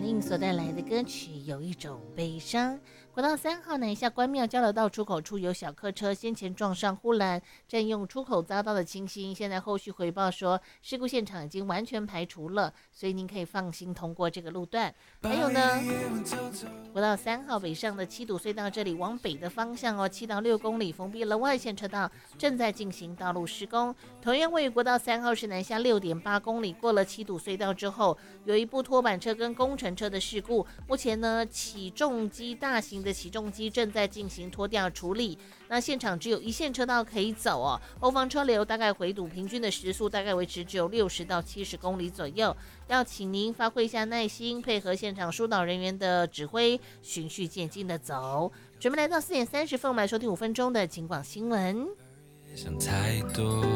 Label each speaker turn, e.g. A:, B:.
A: 映所带来的歌曲有一种悲伤。国道3号南下关庙交流道出口处有小客车先前撞上护栏，占用出口匝道的情形，现在后续回报说事故现场已经完全排除了，所以您可以放心通过这个路段。还有呢，国道3号北上的七堵隧道这里往北的方向7到6公里封闭了外线车道，正在进行道路施工。同样位于国道3号是南下6.8公里，过了七堵隧道之后，有一部拖板车跟工程车的事故，目前呢大型的起重机正在进行拖吊处理。那现场只有一线车道可以走后方车流大概回堵平均的时速大概维持只有60到70公里左右，要请您发挥一下耐心，配合现场疏导人员的指挥，循序渐进的走。准备来到4点30分，我们来收听5分钟的警广新闻。
B: 想太多，